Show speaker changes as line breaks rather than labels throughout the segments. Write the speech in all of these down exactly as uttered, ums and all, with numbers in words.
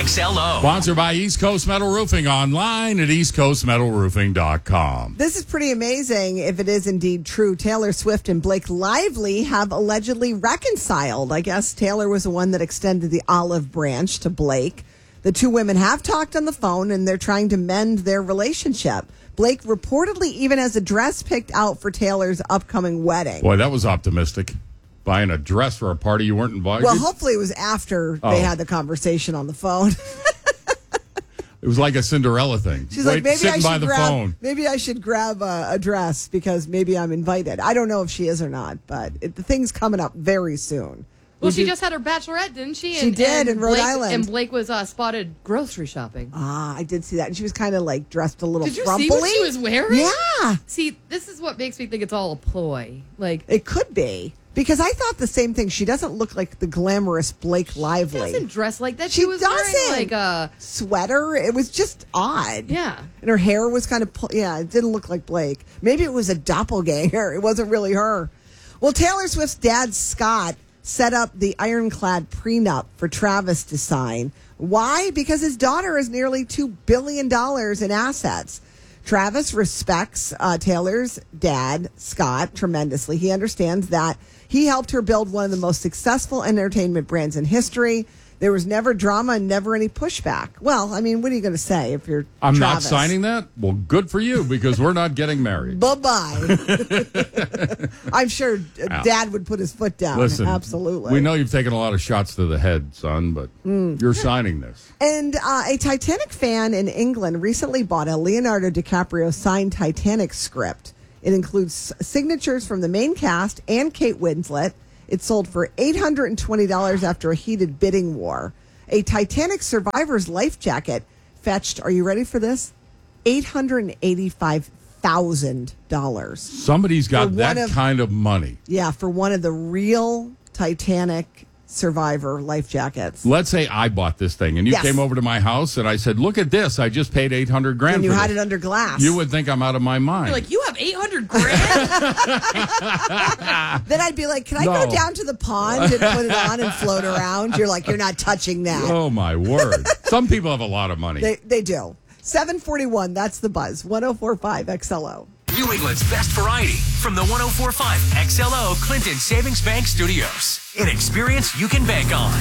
X L O.
Sponsored by East Coast Metal Roofing, online at east coast metal roofing dot com.
This is pretty amazing if it is indeed true. Taylor Swift and Blake Lively have allegedly reconciled. I guess Taylor was the one that extended the olive branch to Blake. The two women have talked on the phone, and they're trying to mend their relationship. Blake reportedly even has a dress picked out for Taylor's upcoming wedding.
Boy, that was optimistic. Buying a dress for a party you weren't invited?
Well, hopefully it was after
Oh.
they had the conversation on the phone.
It was like a Cinderella thing.
She's
Wait,
like, maybe I
sitting by
should
the
grab,
phone.
maybe I should grab a, a dress because maybe I'm invited. I don't know if she is or not, but it, the thing's coming up very soon.
Well,
Would
she
you-
just had her bachelorette, didn't she?
She did, in Rhode
Blake,
Island.
And Blake was uh, spotted grocery shopping.
Ah, I did see that, and she was kind of like dressed a little.
Did you
frumpily.
see what she was wearing?
Yeah,
See, this is what makes me think it's all a ploy. Like,
it could be because I thought the same thing. She doesn't look like the glamorous Blake Lively.
she doesn't dress like that.
She
She, was
doesn't.
wearing like a
Sweater. It was just odd.
yeah.
And her hair was kind of, yeah, it didn't look like Blake. Maybe it was a doppelganger. It wasn't really her. Well, Taylor Swift's dad, Scott, set up the ironclad prenup for Travis to sign. Why? Because his daughter has nearly two billion dollars in assets. Travis respects uh, Taylor's dad, Scott, tremendously. He understands that he helped her build one of the most successful entertainment brands in history. There was never drama and never any pushback. Well, I mean, what are you going to say if you're
I'm
Travis?
not signing that? Well, good for you, because we're not getting married.
Bye-bye. I'm sure Dad would put his foot down.
Listen,
Absolutely.
we know you've taken a lot of shots to the head, son, but you're signing this.
And uh, a Titanic fan in England recently bought a Leonardo DiCaprio signed Titanic script. It includes signatures from the main cast and Kate Winslet. It sold for eight hundred twenty dollars after a heated bidding war. A Titanic survivor's life jacket fetched, are you ready for this? eight hundred eighty-five thousand dollars.
Somebody's got
For
that
one of-
kind of money.
Yeah, for one of the real Titanic survivor life jackets.
Let's say I bought this thing, and you
Yes.
came over to my house, and I said, look at this. I just paid eight hundred grand
And you
for
had
this.
it under glass.
You would think I'm out of my mind.
You're like, you have eight hundred grand?
Then I'd be like, can I
No.
go down to the pond and put it on and float around? You're like, you're not touching that.
Oh, my word. Some people have a lot of money.
They they do. seven forty-one, that's the buzz. one oh four point five X L O.
New England's best variety from the one oh four point five X L O Clinton Savings Bank Studios. An experience you can bank on.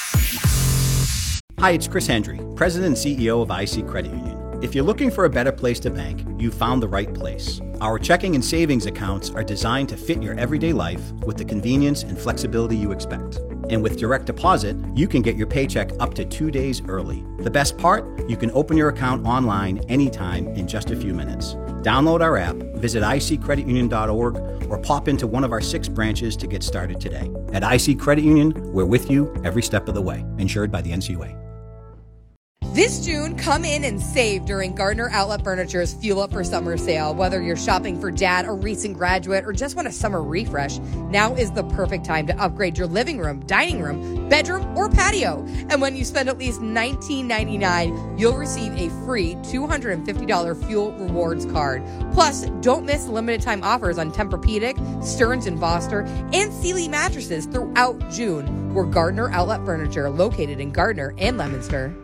Hi, it's Chris Hendry, President and C E O of I C Credit Union. If you're looking for a better place to bank, you found the right place. Our checking and savings accounts are designed to fit your everyday life with the convenience and flexibility you expect. And with direct deposit, you can get your paycheck up to two days early. The best part? You can open your account online anytime in just a few minutes. Download our app, visit I C credit union dot org, or pop into one of our six branches to get started today. At I C Credit Union, we're with you every step of the way. Insured by the N C U A.
This June, come in and save during Gardner Outlet Furniture's Fuel Up for Summer sale. Whether you're shopping for dad, a recent graduate, or just want a summer refresh, now is the perfect time to upgrade your living room, dining room, bedroom, or patio. And when you spend at least nineteen ninety-nine dollars, you'll receive a free two hundred fifty dollars Fuel Rewards card. Plus, don't miss limited time offers on Tempur-Pedic, Stearns and Foster, and Sealy mattresses throughout June. We're Gardner Outlet Furniture, located in Gardner and Leominster.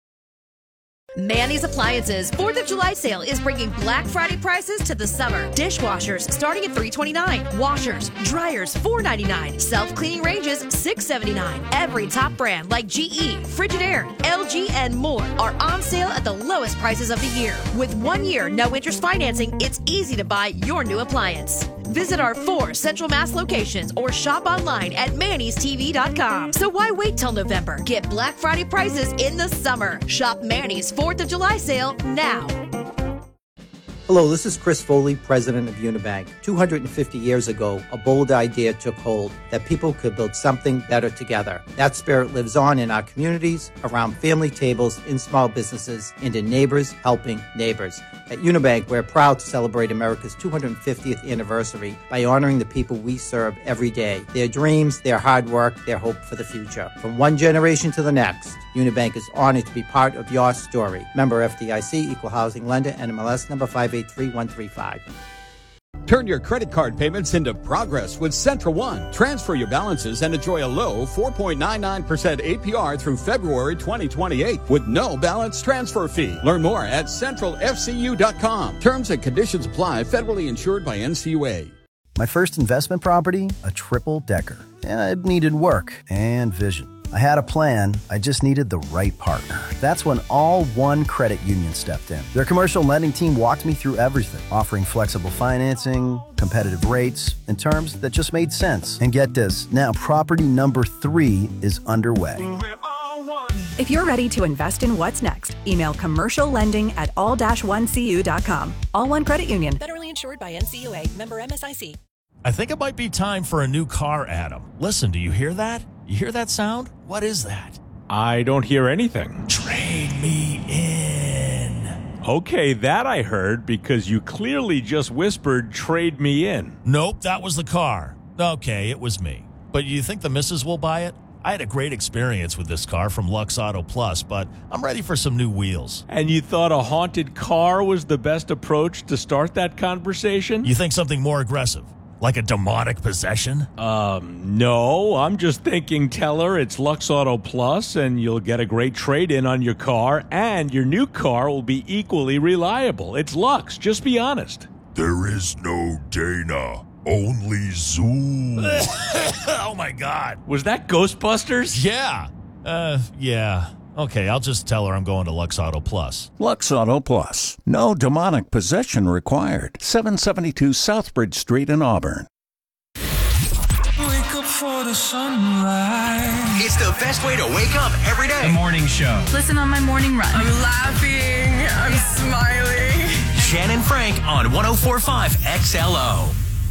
Manny's Appliances fourth of July sale is bringing Black Friday prices to the summer. Dishwashers starting at three twenty-nine. Washers, dryers four ninety-nine. Self-cleaning ranges six seventy-nine. Every top brand like G E, Frigidaire, L G, and more are on sale at the lowest prices of the year. With one year no interest financing, it's easy to buy your new appliance. Visit our four Central Mass locations or shop online at mannys t v dot com. So why wait till November? Get Black Friday prices in the summer. Shop Manny's fourth of July sale now.
Hello, this is Chris Foley, president of Unibank. two hundred fifty years ago, a bold idea took hold that people could build something better together. That spirit lives on in our communities, around family tables, in small businesses, and in neighbors helping neighbors. At Unibank, we're proud to celebrate America's two hundred fiftieth anniversary by honoring the people we serve every day, their dreams, their hard work, their hope for the future. From one generation to the next, Unibank is honored to be part of your story. Member F D I C, Equal Housing Lender, N M L S number five eight three one three five.
Turn your credit card payments into progress with Central One. Transfer your balances and enjoy a low four point nine nine percent A P R through February twenty twenty-eight with no balance transfer fee. Learn more at central f c u dot com. Terms and conditions apply. Federally insured by N C U A.
My first investment property, a triple-decker. Yeah, it needed work and vision. I had a plan, I just needed the right partner. That's when All One Credit Union stepped in. Their commercial lending team walked me through everything, offering flexible financing, competitive rates, and terms that just made sense. And get this, now property number three is underway.
If you're ready to invest in what's next, email commercial lending at all one c u dot com. All One Credit Union.
Federally insured by N C U A. Member M S I C.
I think it might be time for a new car, Adam. Listen, do you hear that? You hear that sound? What is that?
I don't hear anything.
Trade me in.
Okay, that I heard because you clearly just whispered, trade me in.
Nope, that was the car. Okay, it was me. But you think the missus will buy it? I had a great experience with this car from Lux Auto Plus, but I'm ready for some new wheels.
And you thought a haunted car was the best approach to start that conversation?
You think something more aggressive? Like a demonic possession?
Um, no. I'm just thinking tell her it's Lux Auto Plus and you'll get a great trade-in on your car and your new car will be equally reliable. It's Lux. Just be honest.
There is no Dana. Only Zoom.
Oh, my God.
Was that Ghostbusters?
Yeah. Uh, yeah. Okay, I'll just tell her I'm going to Lux Auto Plus.
Lux Auto Plus. No demonic possession required. seven seventy-two Southbridge Street in Auburn.
Wake up for the sunrise. It's the best way to wake up every day.
The morning show.
Listen on my morning run.
I'm laughing. I'm smiling.
Shannon Frank on one oh four point five X L O.